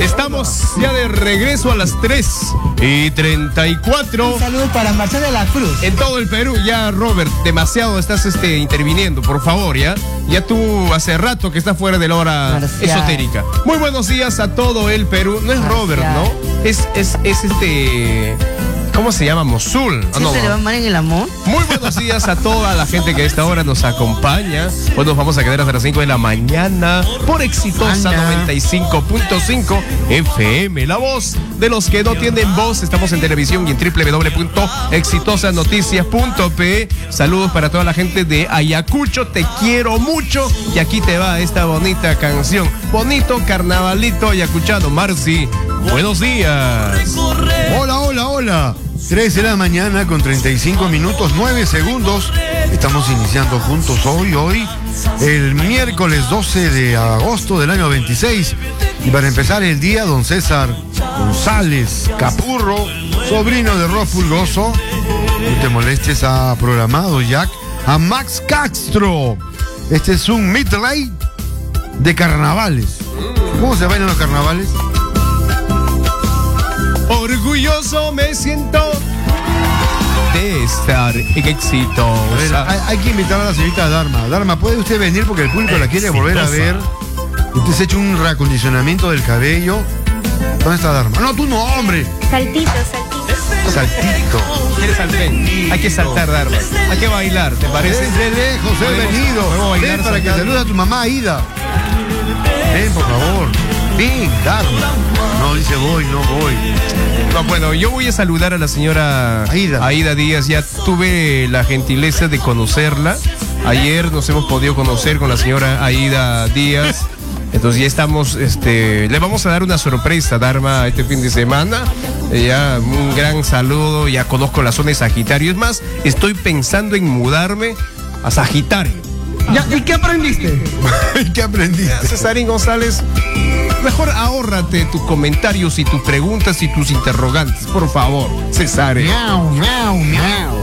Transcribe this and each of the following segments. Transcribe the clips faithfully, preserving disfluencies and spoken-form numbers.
Estamos ya de regreso a las tres y treinta y cuatro. Un saludo para Marcelo de la Cruz. En todo el Perú, ya Robert, demasiado estás este, interviniendo, por favor, ya. Ya tú hace rato que estás fuera de la hora Marcial. Esotérica. Muy buenos días a todo el Perú. No es Marcial. Robert, ¿no? Es, es, es este... ¿Cómo se llama? Mosul. ¿Sí no, se le va mal en el amor? Muy buenos días a toda la gente que a esta hora nos acompaña. Hoy nos vamos a quedar hasta las cinco de la mañana por Exitosa Anda. noventa y cinco punto cinco F M. La voz de los que no tienen voz. Estamos en televisión y en doble u doble u doble u punto exitosa noticias punto pe. Saludos para toda la gente de Ayacucho. Te quiero mucho. Y aquí te va esta bonita canción. Bonito carnavalito ayacuchano. Marci, buenos días. Hola, hola, hola. tres de la mañana con treinta y cinco minutos, nueve segundos. Estamos iniciando juntos hoy, hoy, el miércoles doce de agosto del año veintiséis. Y para empezar el día, don César González Capurro, sobrino de Ros Pulgoso. No te molestes, ha programado Jack a Max Castro. Este es un midnight de carnavales. ¿Cómo se bailan los carnavales? Orgulloso me siento de estar en Exitosa. Hay, hay que invitar a la señorita Dharma. Dharma, ¿puede usted venir? Porque el público la quiere volver a ver. Usted se ha hecho un reacondicionamiento del cabello. ¿Dónde está Dharma? No, tú no, hombre. Saltito, saltito. Saltito. ¿Quieres saltar? Hay que saltar, Dharma. Hay que bailar, ¿te parece? Desde lejos he venido. Ven para que salude a tu mamá Aida. Ven, por favor. Ven, Dharma. No, dice voy, no voy. No, bueno, yo voy a saludar a la señora Aida. Aida Díaz. Ya tuve la gentileza de conocerla. Ayer nos hemos podido conocer con la señora Aida Díaz. Entonces ya estamos, este, le vamos a dar una sorpresa a Dharma este fin de semana. Ya un gran saludo, ya conozco la zona de Sagitario. Es más, estoy pensando en mudarme a Sagitario. Ya, ¿y qué aprendiste? ¿Y qué aprendiste? Cesarín González, mejor ahórrate tus comentarios y tus preguntas y tus interrogantes, por favor, Cesarín. Miau, miau, miau.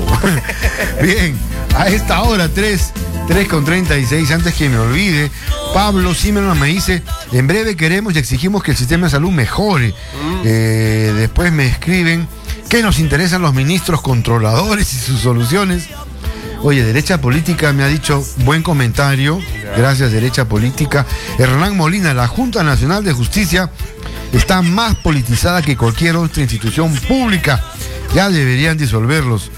Bien, a esta hora, tres con treinta y seis, antes que me olvide, Pablo Zimmerman me dice, en breve queremos y exigimos que el sistema de salud mejore. Mm. Eh, después me escriben que nos interesan los ministros controladores y sus soluciones. Oye, Derecha Política me ha dicho buen comentario. Gracias, Derecha Política. Hernán Molina, la Junta Nacional de Justicia está más politizada que cualquier otra institución pública. Ya deberían disolverlos.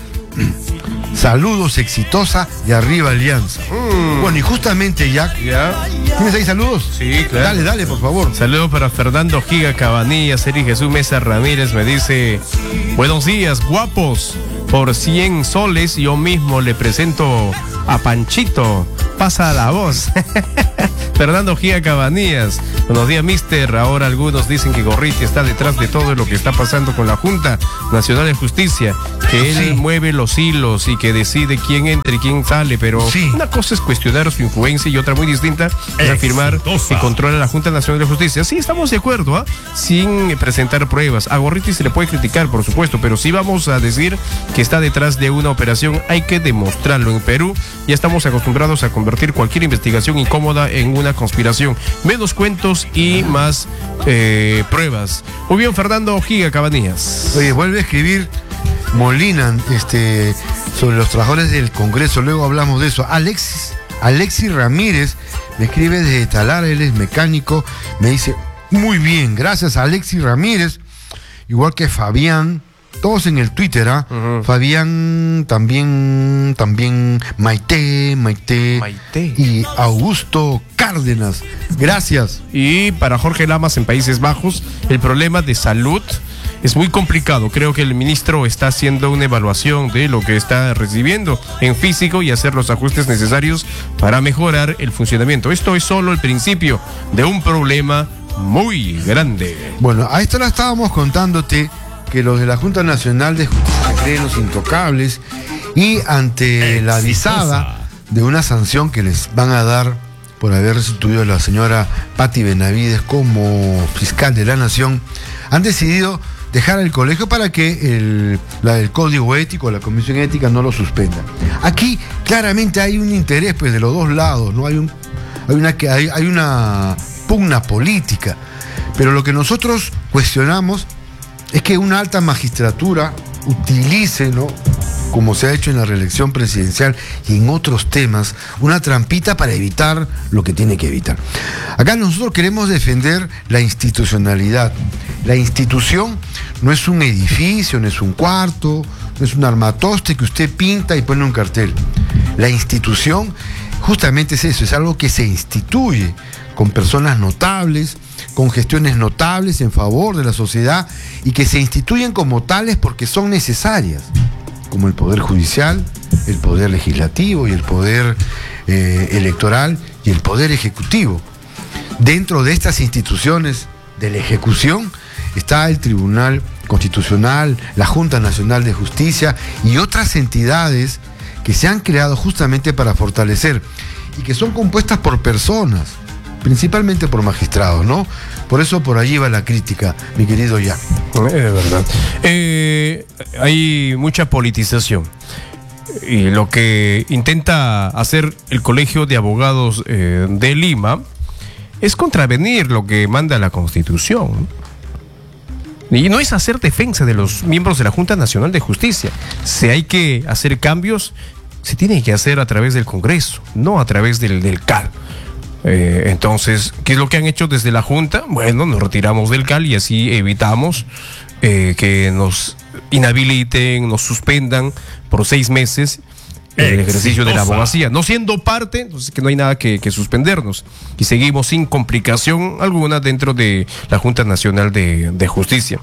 Saludos, Exitosa y arriba Alianza. Mm. Bueno, y justamente, Jack, ¿ya? ¿Tienes ahí saludos? Sí, claro. Dale, dale, por favor. Saludos para Fernando Giga Cabanillas, Eri Jesús Mesa Ramírez me dice, buenos días, guapos. Por cien soles yo mismo le presento a Panchito. Pasa la voz. Fernando Giga Cabanillas. Buenos días, mister. Ahora algunos dicen que Gorriti está detrás de todo lo que está pasando con la Junta Nacional de Justicia. Que él sí mueve los hilos y que decide quién entra y quién sale. Pero sí, una cosa es cuestionar su influencia y otra muy distinta es afirmar que controla la Junta Nacional de Justicia. Sí, estamos de acuerdo, ¿eh? Sin presentar pruebas. A Gorriti se le puede criticar, por supuesto, pero sí vamos a decir que está detrás de una operación. Hay que demostrarlo. En Perú ya estamos acostumbrados a convertir cualquier investigación incómoda en una conspiración. Menos cuentos y más eh, pruebas. Muy bien, Fernando Giga Cabanillas. Oye, vuelve a escribir Molina este, sobre los trabajadores del Congreso. Luego hablamos de eso. Alexis, Alexis Ramírez me escribe desde Talara, él es mecánico. Me dice, muy bien, gracias a Alexis Ramírez. Igual que Fabián. Todos en el Twitter, ¿ah? ¿eh? Uh-huh. Fabián, también, también Maite, Maite, Maite y Augusto Cárdenas. Gracias. Y para Jorge Lamas en Países Bajos, el problema de salud es muy complicado. Creo que el ministro está haciendo una evaluación de lo que está recibiendo en físico y hacer los ajustes necesarios para mejorar el funcionamiento. Esto es solo el principio de un problema muy grande. Bueno, a esto la estábamos contándote que los de la Junta Nacional de Justicia creen los intocables y ante la avisada de una sanción que les van a dar por haber restituido a la señora Patti Benavides como fiscal de la Nación, han decidido dejar el colegio para que el, la, el código ético, la comisión ética no lo suspenda. Aquí claramente hay un interés pues de los dos lados, ¿no? Hay, un, hay, una, hay, hay una pugna política. Pero lo que nosotros cuestionamos es que una alta magistratura utilice, ¿no?, como se ha hecho en la reelección presidencial y en otros temas, una trampita para evitar lo que tiene que evitar. Acá nosotros queremos defender la institucionalidad. La institución no es un edificio, no es un cuarto, no es un armatoste que usted pinta y pone un cartel. La institución justamente es eso, es algo que se instituye con personas notables, con gestiones notables en favor de la sociedad y que se instituyen como tales porque son necesarias, como el Poder Judicial, el Poder Legislativo y el Poder eh, Electoral y el Poder Ejecutivo. Dentro de estas instituciones de la ejecución está el Tribunal Constitucional, la Junta Nacional de Justicia y otras entidades que se han creado justamente para fortalecer y que son compuestas por personas, principalmente por magistrados, ¿no? Por eso por allí va la crítica, mi querido ya. Es verdad. Eh, hay mucha politización. Y lo que intenta hacer el Colegio de Abogados eh, de Lima es contravenir lo que manda la Constitución. Y no es hacer defensa de los miembros de la Junta Nacional de Justicia. Si hay que hacer cambios, se tiene que hacer a través del Congreso, no a través del, del C A L. Eh, entonces, ¿qué es lo que han hecho desde la Junta? Bueno, nos retiramos del C A L y así evitamos eh, que nos inhabiliten, nos suspendan por seis meses el ejercicio de la abogacía. No siendo parte, entonces que no hay nada que, que suspendernos. Y seguimos sin complicación alguna dentro de la Junta Nacional de, de Justicia.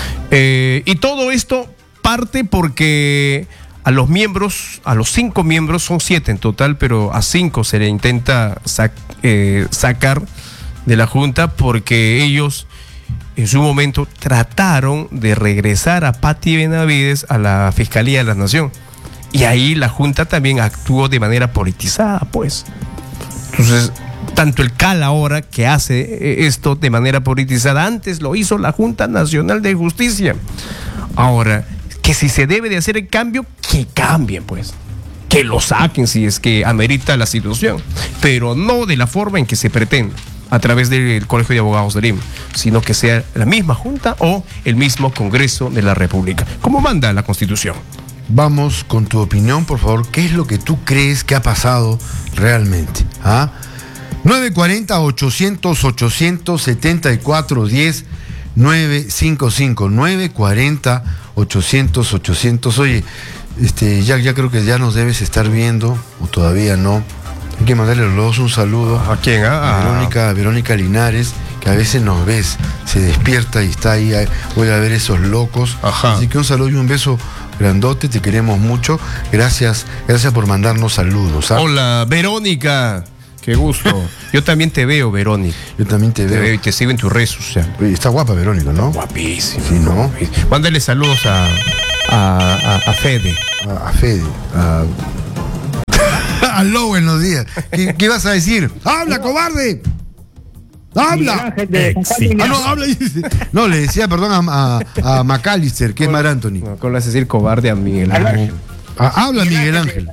Eh, y todo esto parte porque a los miembros, a los cinco miembros, son siete en total, pero a cinco se le intenta sac, eh, sacar de la Junta porque ellos en su momento trataron de regresar a Patti Benavides a la Fiscalía de la Nación. Y ahí la Junta también actuó de manera politizada, pues. Entonces, tanto el C A L ahora que hace esto de manera politizada, antes lo hizo la Junta Nacional de Justicia. Ahora, que si se debe de hacer el cambio, que cambien, pues. Que lo saquen si es que amerita la situación. Pero no de la forma en que se pretende, a través del Colegio de Abogados de Lima, sino que sea la misma Junta o el mismo Congreso de la República, como manda la Constitución. Vamos con tu opinión, por favor. ¿Qué es lo que tú crees que ha pasado realmente? ¿Ah? nueve cuarenta, ochocientos, ochocientos setenta y cuatro, diez, nueve cinco cinco, nueve cuarenta, ochocientos, ochocientos. Oye, este, ya, ya creo que ya nos debes estar viendo, o todavía no. Hay que mandarle a los dos un saludo. ¿A quién? Ah, a Verónica, a Verónica Linares, que a veces nos ves, se despierta y está ahí, voy a ver esos locos. Ajá. Así que un saludo y un beso grandote, te queremos mucho. Gracias, gracias por mandarnos saludos. ¿sabes? Hola, Verónica. Qué gusto. Yo también te veo, Verónica. Yo también te, Te veo. veo y te sigo en tus redes sociales. Oye, está guapa Verónica, ¿no? Guapísimo. Sí, ¿no? Mándale saludos a, a, a, a Fede. A, a Fede. A... Aló, buenos días. ¿Qué, ¿Qué vas a decir? ¡Habla, cobarde! ¡Habla! Ah, no, habla. No, le decía, perdón, a, a, a McAllister, que es Mar Anthony. No, ¿cómo le vas a decir cobarde a Miguel Ángel? Ah, habla, Miguel Ángel.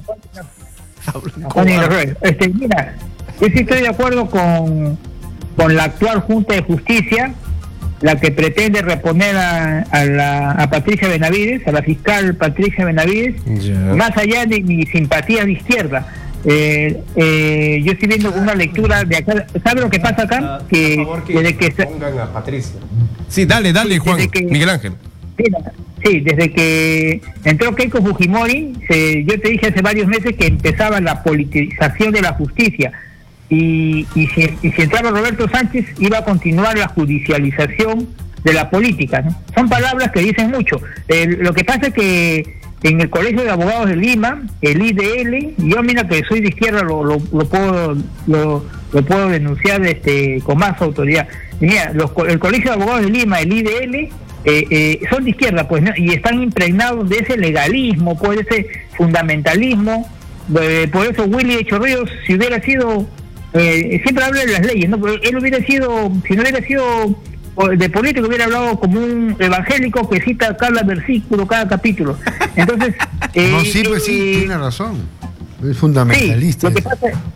Este, mira, yo sí estoy de acuerdo con, con la actual Junta de Justicia, la que pretende reponer a, a, la, a Patricia Benavides, a la fiscal Patricia Benavides, Ya. más allá de mi simpatía de izquierda. Eh, eh, yo estoy viendo una lectura de acá. ¿Sabe lo que pasa acá? Que, Por favor, que desde que se, pongan a Patricia. Sí, dale, dale, Juan. Desde que- Miguel Ángel. Sí, desde que entró Keiko Fujimori, se, yo te dije hace varios meses que empezaba la politización de la justicia y, y, si, y si entraba Roberto Sánchez iba a continuar la judicialización de la política, ¿no? Son palabras que dicen mucho. Eh, lo que pasa es que en el Colegio de Abogados de Lima, el I D L, yo mira que soy de izquierda, lo, lo, lo puedo lo, lo puedo denunciar este con más autoridad. Mira, los, el Colegio de Abogados de Lima, el I D L, Eh, eh, son de izquierda, pues, ¿no? Y están impregnados de ese legalismo, pues, de ese fundamentalismo. Eh, por eso Willy Echorríos, si hubiera sido, eh, siempre habla de las leyes, ¿no? Pero él hubiera sido, si no hubiera sido de político, hubiera hablado como un evangélico que cita cada versículo, cada capítulo. Entonces, eh, No, sí, pues sí, eh, tiene razón. Es fundamentalista. Sí, lo que eso. pasa,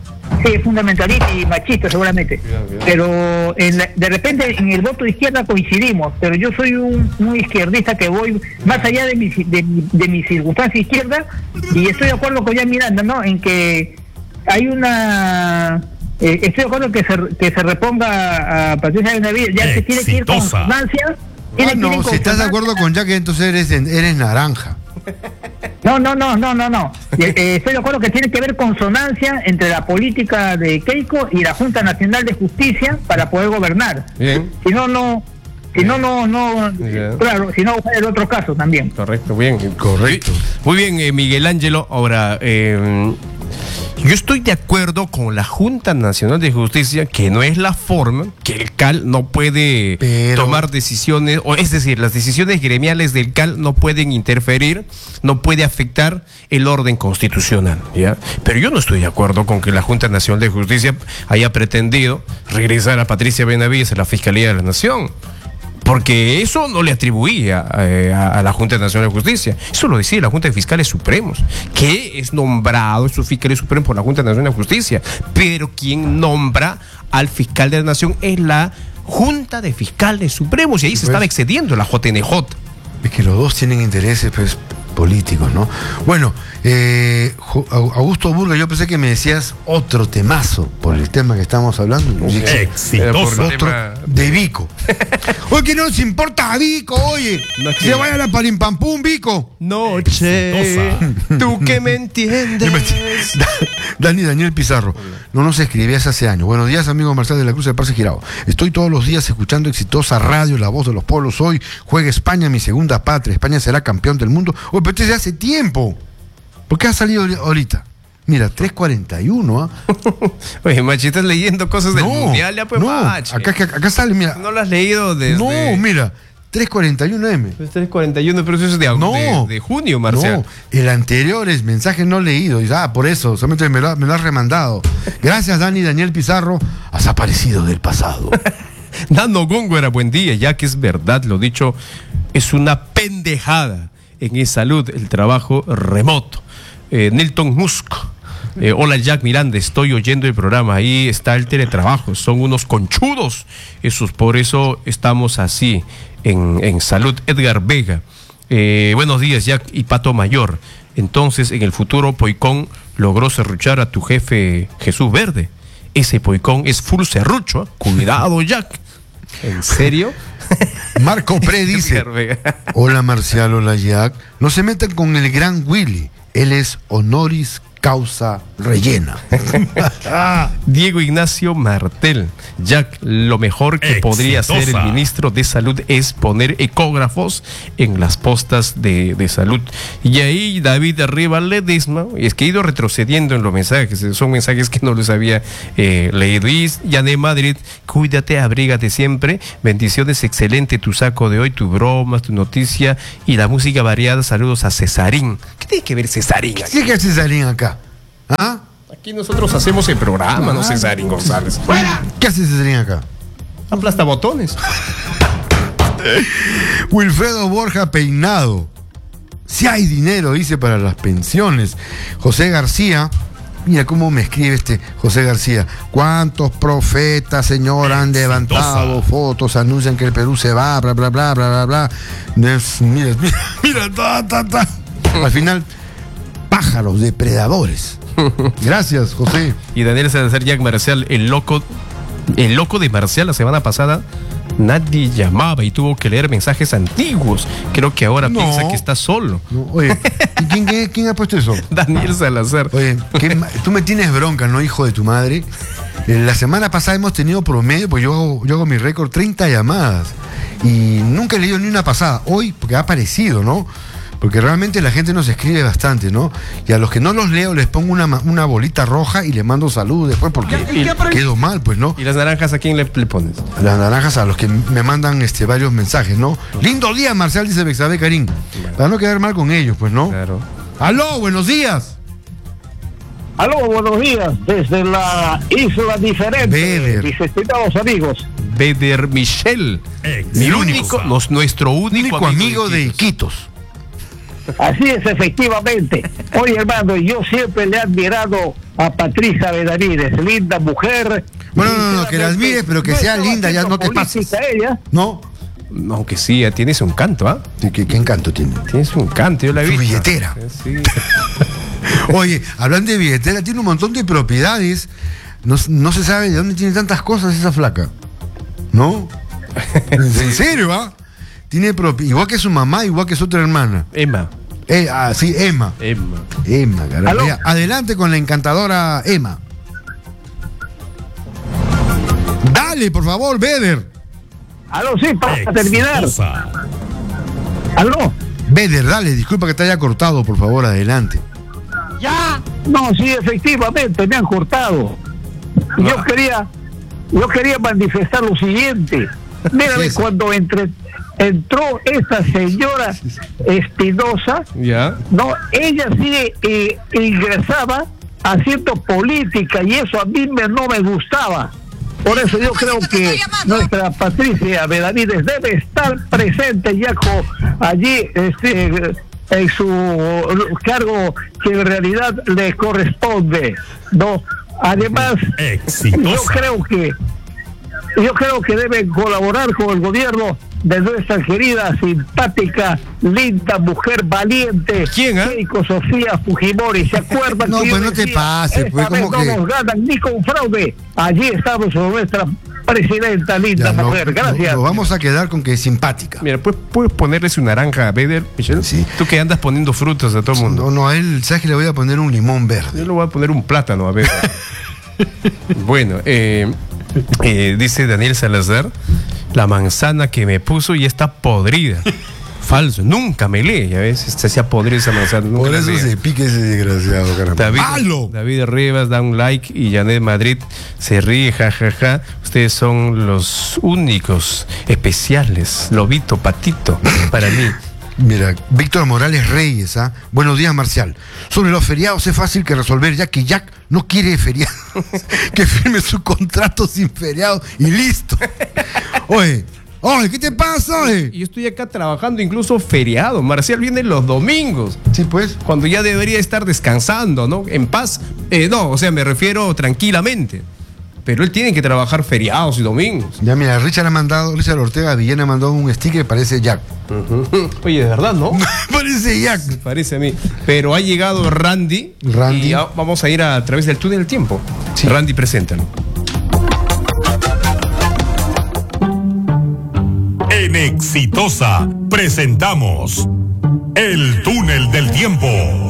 Sí, es fundamentalista y machista seguramente. Pero en la- de repente en el voto de izquierda coincidimos, pero yo soy un, un izquierdista que voy más allá de mi, de, mi- de mi circunstancia izquierda, y estoy de acuerdo con Jan Miranda, ¿no? En que hay una... eh, estoy de acuerdo que se, que se reponga a Patricia Benavides, ya que tiene que ir con Exitosa. consonancia. Ah, tiene que ir no, en si estás de consonancia. acuerdo con Jack, entonces eres, eres naranja. No, no, no, no, no, no. Eh, eh, estoy de acuerdo que tiene que haber consonancia entre la política de Keiko y la Junta Nacional de Justicia para poder gobernar. Bien. Si no, no, si no, no, no, Bien. claro, si no, el otro caso también. Correcto, bien. Correcto. Muy bien, eh, Miguel Ángelo. Ahora, eh, yo estoy de acuerdo con la Junta Nacional de Justicia, que no es la forma, que el C A L no puede Pero- tomar decisiones, o es decir, las decisiones gremiales del C A L no pueden interferir, no puede afectar el orden constitucional, ¿ya? Pero yo no estoy de acuerdo con que la Junta Nacional de Justicia haya pretendido regresar a Patricia Benavides a la Fiscalía de la Nación. Porque eso no le atribuía eh, a, a la Junta Nacional de Justicia. Eso lo decía la Junta de Fiscales Supremos, que es nombrado su fiscal supremo por la Junta Nacional de Justicia. Pero quien nombra al fiscal de la Nación es la Junta de Fiscales Supremos. Y ahí se pues. estaba excediendo la J N J. Es que los dos tienen intereses, pues, políticos, ¿no? Bueno, eh, Jo- Augusto Burga, yo pensé que me decías otro temazo por el tema que estamos hablando. Y dije, Exitosa. Por- otro tema- de Vico. Oye, que no nos importa a Vico, oye. No, es Que que- se vaya a la palimpampum, Vico. Noche, tú que me entiendes. Dani Daniel Pizarro, no nos escribías hace años. Buenos días, amigo Marcel de la Cruz de Parce Girao. Estoy todos los días escuchando Exitosa Radio, La Voz de los Pueblos. Hoy juega España, mi segunda patria. España será campeón del mundo. Oye, pero esto es de hace tiempo. ¿Por qué ha salido ahorita? Mira, tres cuarenta y uno, ¿ah? Oye, Machi, estás leyendo cosas del mundial, ya pues, no, Machi. acá, acá, acá sale, mira. No lo has leído desde... No, mira, tres cuarenta y uno eme. Pues tres cuarenta y uno, pero eso es de, No, de, de junio, Marcial. No, el anterior es mensaje no leído. Y, ah, por eso, solamente me lo, me lo has remandado. Gracias, Dani Daniel Pizarro. Has aparecido del pasado. Nano Góngora, buen día, ya que es verdad, lo dicho, es una pendejada en e-salud, el trabajo remoto. Eh, Nilton Musk. Eh, hola Jack Miranda, estoy oyendo el programa, ahí está el teletrabajo, son unos conchudos, esos, por eso estamos así en, en salud. Edgar Vega, eh, buenos días Jack y Pato Mayor, entonces en el futuro Poicón logró serruchar a tu jefe Jesús Verde, ese Poicón es full serrucho, ¿eh? Cuidado Jack, ¿en serio? Marco Pre dice: Edgar Vega. hola Marcial, hola Jack. No se metan con el gran Willy. Él es honoris causa rellena. Diego Ignacio Martel, Jack, lo mejor que Exitosa. podría hacer el ministro de Salud es poner ecógrafos en las postas de, de salud. Y ahí David Arriba Ledesma, es que he ido retrocediendo en los mensajes, son mensajes que no los había eh, leído. Y Yané Madrid, cuídate, abrígate siempre, bendiciones, excelente tu saco de hoy, tu broma, tu noticia y la música variada. Saludos a Cesarín. ¿Qué tiene que ver Cesarín aquí? ¿Qué hace Cesarín acá? ¿Ah? Aquí nosotros hacemos el programa, no Cesarín González. ¿Qué hace Cesarín acá? Aplasta botones. Wilfredo Borja Peinado. Si hay dinero, dice, para las pensiones. José García. Mira cómo me escribe este José García. ¿Cuántos profetas, señor, han levantado fotos, anuncian que el Perú se va, bla, bla, bla, bla, bla, bla? Es- Mira, mira, mira, ta, ta, ta. Al final, pájaros depredadores. Gracias, José. Y Daniel Salazar Jack Marcial, el loco, el loco de Marcial la semana pasada, nadie llamaba y tuvo que leer mensajes antiguos. Creo que ahora No. piensa que está solo. No, oye, ¿y quién, quién- quién ha puesto eso? Daniel Salazar. Oye, ¿qué ma- tú me tienes bronca, ¿no, hijo de tu madre? Eh, La semana pasada hemos tenido promedio, pues yo hago, yo hago mi récord, treinta llamadas. Y nunca he leído ni una pasada. Hoy, porque ha aparecido, ¿no? Porque realmente la gente nos escribe bastante, ¿no? Y a los que no los leo les pongo una, ma- una bolita roja y les mando salud después porque ¿Y qué aprendí? quedo mal, pues, ¿no? ¿Y las naranjas a quién le, le pones? A las naranjas, a los que me mandan este, varios mensajes, ¿no? Lindo día, Marcial, dice Bexabe Karim. Para no quedar mal con ellos, pues, ¿no? Claro. ¡Aló, buenos días! Aló, buenos días, desde la isla diferente, Beder. mis estimados amigos. Beder Michel. Mi Exitosa. único, nos- nuestro único, Único amigo de Iquitos. Así es, efectivamente. Oye, hermano, yo siempre le he admirado a Patricia Benavides, linda mujer. Bueno, no, no, no, que la admires, pero que No sea estaba linda, ya haciendo no te pases. política ella. No, No, que sí, ya tienes un canto, ¿ah? sí, ¿qué, qué encanto tiene? Tienes un canto, yo la he Su visto. billetera. Sí. Oye, hablando de billetera, tiene un montón de propiedades. No, no se sabe de dónde tiene tantas cosas esa flaca. ¿No? ¿En serio, ah? Tiene propi- igual que su mamá, igual que su otra hermana. Emma. Eh, ah, sí, Emma. Emma. Emma, caramba. ¿Aló? Ya, adelante con la encantadora Emma. Dale, por favor, Beder. Aló, sí, para terminar. Aló. Beder, dale, disculpa que te haya cortado, por favor, adelante. Ya. No, sí, efectivamente, me han cortado. Yo quería, yo quería manifestar lo siguiente. Mírame, Eso. cuando entre, entró esta señora Espinosa, Ya. no, ella sí eh, ingresaba haciendo política y eso a mí me, no me gustaba. Por eso yo creo que nuestra Patricia Benavides debe estar presente ya co- allí este, en su cargo que en realidad le corresponde, ¿no? Además, yo creo que yo creo que deben colaborar con el gobierno de nuestra querida, simpática, linda mujer valiente, ¿Quién, ah? Keiko Sofía Fujimori. ¿Se acuerdan? No, que yo pues no te decía, pases, esta pues, vez como no que- nos ganan ni con fraude? Allí estamos con nuestra presidenta, linda Ya, no, mujer. no, Gracias. nos vamos a quedar con que es simpática. Mira, ¿puedes, puedes ponerle su naranja a Beder, Michelle? Sí. Tú que andas poniendo frutos a todo el mundo. No, no, a él, ¿sabes que le voy a poner un limón verde? Yo le voy a poner un plátano a Beder. Bueno, eh, eh, dice Daniel Salazar, la manzana que me puso ya está podrida. Falso, nunca me lee, ya ves, se hacía podrir esa manzana. Nunca Por la eso lee. se pique ese desgraciado, caramba. David, ¡Malo! David Rivas da un like y Janet Madrid se ríe, jajaja. Ja, ja. Ustedes son los únicos, especiales, lobito, patito, para mí. Mira, Víctor Morales Reyes, ¿ah? Buenos días, Marcial. Sobre los feriados es fácil que resolver, ya que Jack no quiere feriado. Que firme su contrato sin feriado y listo. Oye, oye, ¿qué te pasa, oye? Y yo estoy acá trabajando incluso feriado. Marcial viene los domingos, Sí, pues. cuando ya debería estar descansando, ¿no? En paz. Eh, no, o sea, me refiero tranquilamente. Pero él tiene que trabajar feriados y domingos. Ya mira, Richard ha mandado, Richard Ortega Villena ha mandado un sticker que parece Jack. Oye, de verdad, ¿no? Parece Jack. Parece a mí. Pero ha llegado Randy. Randy. Y ya vamos a ir a, través del túnel del tiempo. Sí. Randy, preséntalo. En Exitosa presentamos El Túnel del Tiempo.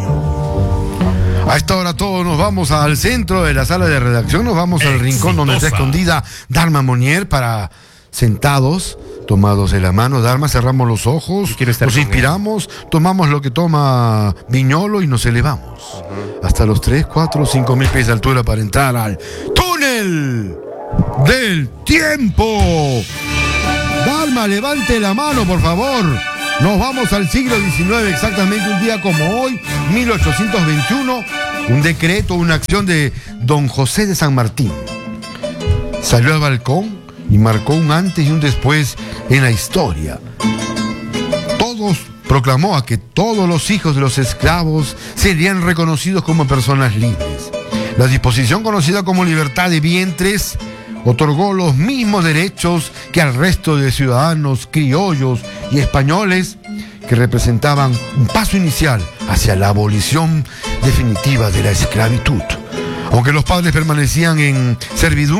A esta hora todos nos vamos al centro de la sala de redacción, nos vamos al rincón donde está Exitosa. escondida Dharma Monier para sentados, tomados de la mano. Dharma, cerramos los ojos, Yo quiero estar nos con inspiramos, tomamos lo que toma Viñolo y nos elevamos. Hasta los tres, cuatro, cinco mil pies de altura para entrar al túnel del tiempo. Dharma, levante la mano, por favor. Nos vamos al siglo diecinueve, exactamente un día como hoy, mil ochocientos veintiuno, un decreto, una acción de don José de San Martín. Salió al balcón y marcó un antes y un después en la historia. Todos proclamó a que todos los hijos de los esclavos serían reconocidos como personas libres. La disposición conocida como libertad de vientres otorgó los mismos derechos que al resto de ciudadanos criollos y españoles que representaban un paso inicial hacia la abolición definitiva de la esclavitud. Aunque los padres permanecían en servidumbre,